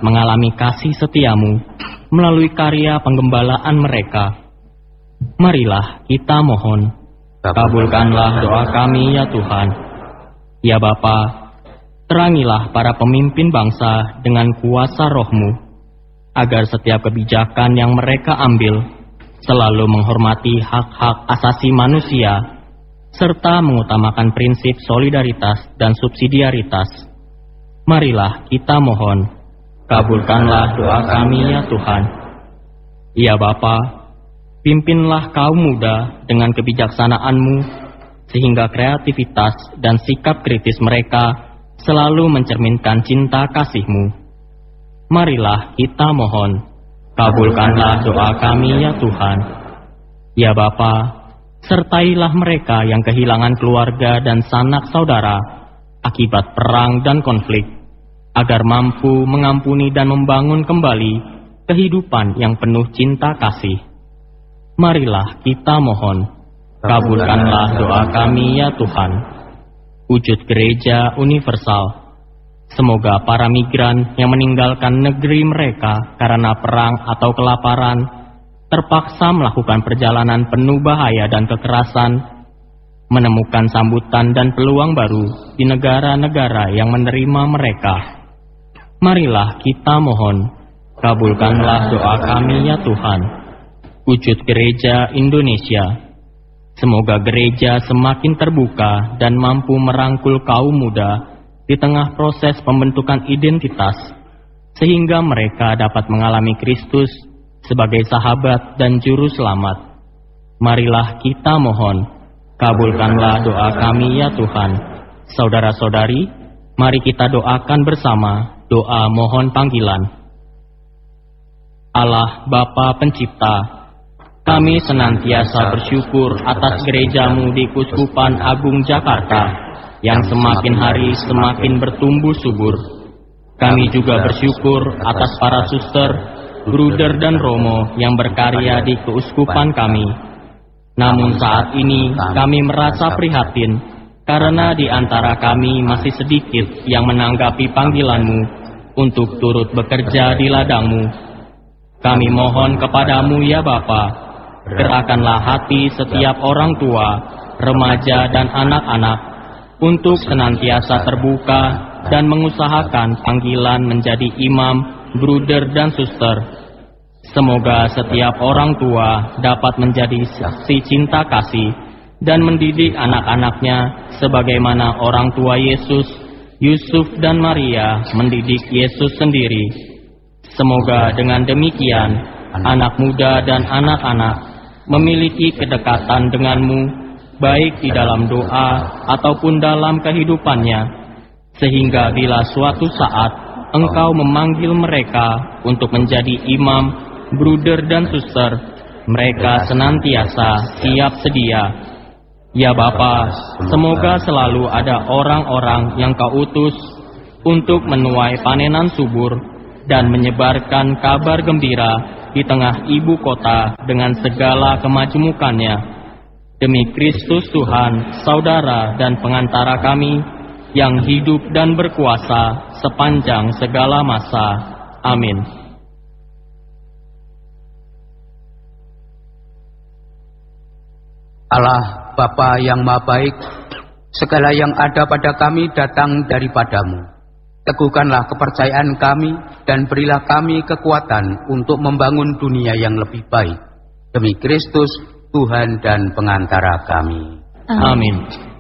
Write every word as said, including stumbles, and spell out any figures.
dapat mengalami kasih setiamu melalui karya penggembalaan mereka. Marilah kita mohon, kabulkanlah doa kami ya Tuhan. Ya Bapa, terangilah para pemimpin bangsa dengan kuasa roh-Mu, agar setiap kebijakan yang mereka ambil selalu menghormati hak-hak asasi manusia, serta mengutamakan prinsip solidaritas dan subsidiaritas. Marilah kita mohon, kabulkanlah doa kami ya Tuhan. Ya Bapa, pimpinlah kaum muda dengan kebijaksanaan-Mu, sehingga kreativitas dan sikap kritis mereka selalu mencerminkan cinta kasih-Mu. Marilah kita mohon, kabulkanlah doa kami ya Tuhan. Ya Bapa, sertailah mereka yang kehilangan keluarga dan sanak saudara akibat perang dan konflik, agar mampu mengampuni dan membangun kembali kehidupan yang penuh cinta kasih. Marilah kita mohon, kabulkanlah doa kami ya Tuhan. Wujud gereja universal, semoga para migran yang meninggalkan negeri mereka karena perang atau kelaparan terpaksa melakukan perjalanan penuh bahaya dan kekerasan, menemukan sambutan dan peluang baru di negara-negara yang menerima mereka. Marilah kita mohon, kabulkanlah doa kami ya Tuhan. Wujud gereja Indonesia, semoga gereja semakin terbuka dan mampu merangkul kaum muda di tengah proses pembentukan identitas, sehingga mereka dapat mengalami Kristus sebagai sahabat dan juru selamat. Marilah kita mohon, kabulkanlah doa kami ya Tuhan. Saudara-saudari, mari kita doakan bersama doa mohon panggilan. Allah Bapa Pencipta, kami senantiasa bersyukur atas gereja-Mu di Kuskupan Agung Jakarta yang semakin hari semakin bertumbuh subur. Kami juga bersyukur atas para suster, bruder dan romo yang berkarya di keuskupan kami. Namun saat ini kami merasa prihatin karena di antara kami masih sedikit yang menanggapi panggilan-Mu untuk turut bekerja di ladang-Mu. Kami mohon kepadamu ya Bapa, gerakanlah hati setiap orang tua, remaja dan anak-anak untuk senantiasa terbuka dan mengusahakan panggilan menjadi imam, bruder dan suster. Semoga setiap orang tua dapat menjadi saksi cinta kasih dan mendidik anak-anaknya sebagaimana orang tua Yesus, Yusuf dan Maria mendidik Yesus sendiri. Semoga dengan demikian anak muda dan anak-anak memiliki kedekatan denganmu, baik di dalam doa ataupun dalam kehidupannya, sehingga bila suatu saat Engkau memanggil mereka untuk menjadi imam, bruder dan suster, mereka senantiasa siap sedia. Ya Bapa, semoga selalu ada orang-orang yang Kau utus untuk menuai panenan subur dan menyebarkan kabar gembira di tengah ibu kota dengan segala kemajemukannya. Demi Kristus Tuhan, saudara dan pengantara kami, yang hidup dan berkuasa sepanjang segala masa. Amin. Allah Bapa yang Maha Baik, segala yang ada pada kami datang daripada-Mu. Teguhkanlah kepercayaan kami dan berilah kami kekuatan untuk membangun dunia yang lebih baik. Demi Kristus, Tuhan dan pengantara kami. Amin.